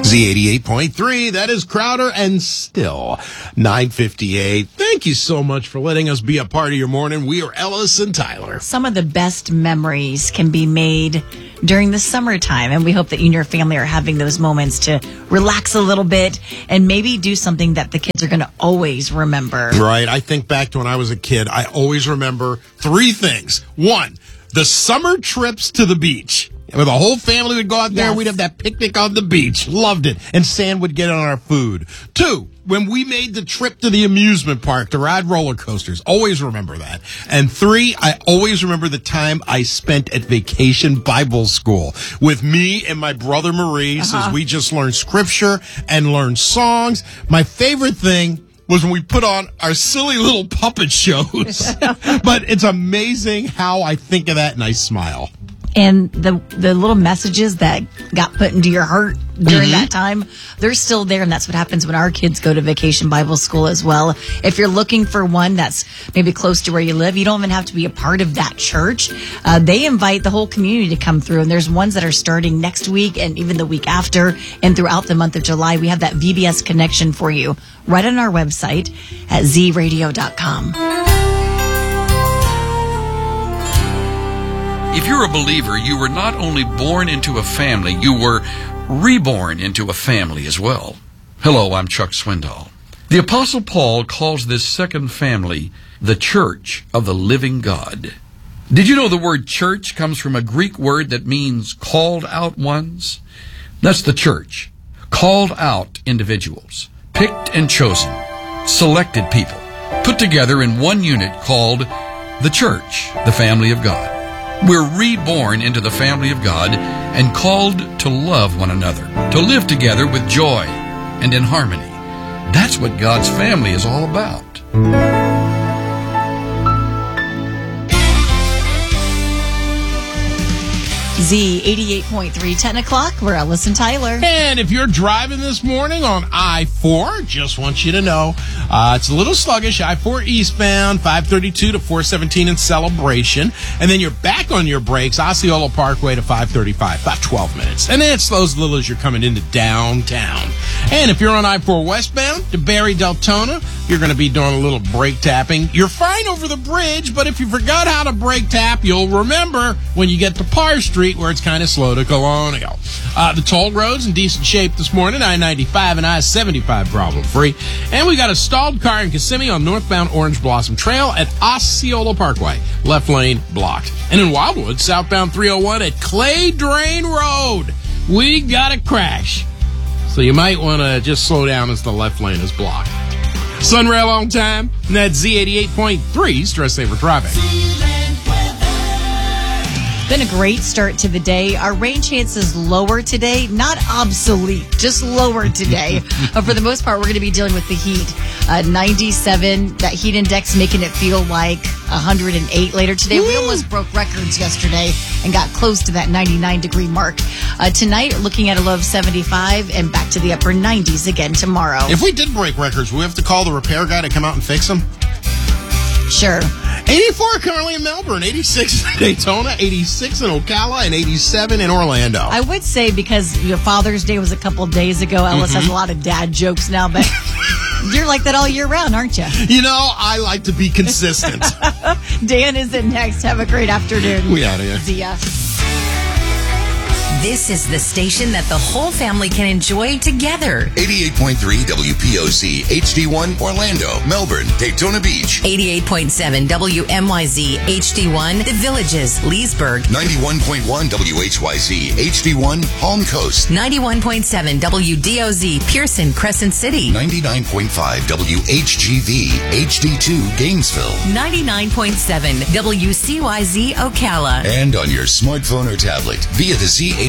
Z88.3, that is Crowder, and still 9:58. Thank you so much for letting us be a part of your morning. We are Ellis and Tyler. Some of the best memories can be made during the summertime, and we hope that you and your family are having those moments to relax a little bit and maybe do something that the kids are going to always remember. Right. I think back to when I was a kid. I always remember three things. One, the summer trips to the beach. Where the whole family would go out there, Yes. We'd have that picnic on the beach. Loved it. And sand would get on our food. Two, when we made the trip to the amusement park to ride roller coasters. Always remember that. And three, I always remember the time I spent at Vacation Bible School with me and my brother Maurice as we just learned scripture and learned songs. My favorite thing was when we put on our silly little puppet shows. But it's amazing how I think of that and I smile. And the little messages that got put into your heart during that time, they're still there. And that's what happens when our kids go to Vacation Bible School as well. If you're looking for one that's maybe close to where you live, you don't even have to be a part of that church. They invite the whole community to come through. And there's ones that are starting next week and even the week after and throughout the month of July. We have that VBS connection for you right on our website at zradio.com. If you're a believer, you were not only born into a family, you were reborn into a family as well. Hello, I'm Chuck Swindoll. The Apostle Paul calls this second family the Church of the Living God. Did you know the word church comes from a Greek word that means called out ones? That's the church. Called out individuals, picked and chosen, selected people, put together in one unit called the church, the family of God. We're reborn into the family of God and called to love one another, to live together with joy and in harmony. That's what God's family is all about. Z88.3, 10 o'clock. We're Ellis and Tyler. And if you're driving this morning on I-4, just want you to know, it's a little sluggish. I-4 eastbound, 532 to 417 in Celebration. And then you're back on your brakes, Osceola Parkway to 535, about 12 minutes. And then it slows a little as you're coming into downtown. And if you're on I-4 westbound to Barry Deltona, you're going to be doing a little brake tapping. You're fine over the bridge, but if you forgot how to brake tap, you'll remember when you get to Parr Street, where it's kind of slow to Colonial. The toll road's in decent shape this morning. I-95 and I-75 problem-free. And we got a stalled car in Kissimmee on northbound Orange Blossom Trail at Osceola Parkway. Left lane blocked. And in Wildwood, southbound 301 at Clay Drain Road. We got a crash. So you might want to just slow down as the left lane is blocked. Sunrail on time. And that's Z88.3 Stress Saver Driving. Been a great start to the day. Our rain chance is lower today, not obsolete, just lower today. For the most part, we're going to be dealing with the heat. 97, that heat index making it feel like 108 later today. We almost broke records yesterday and got close to that 99-degree mark. Tonight, looking at a low of 75 and back to the upper 90s again tomorrow. If we did break records, we have to call the repair guy to come out and fix them? Sure. 84 currently in Melbourne, 86 in Daytona, 86 in Ocala, and 87 in Orlando. I would say because Father's Day was a couple of days ago, Ellis has a lot of dad jokes now, but you're like that all year round, aren't you? You know, I like to be consistent. Dan is it next. Have a great afternoon. We out of here. See ya. This is the station that the whole family can enjoy together. 88.3 WPOC, HD1, Orlando, Melbourne, Daytona Beach. 88.7 WMYZ, HD1, The Villages, Leesburg. 91.1 WHYZ, HD1, Palm Coast. 91.7 WDOZ, Pearson, Crescent City. 99.5 WHGV, HD2, Gainesville. 99.7 WCYZ, Ocala. And on your smartphone or tablet via the Z88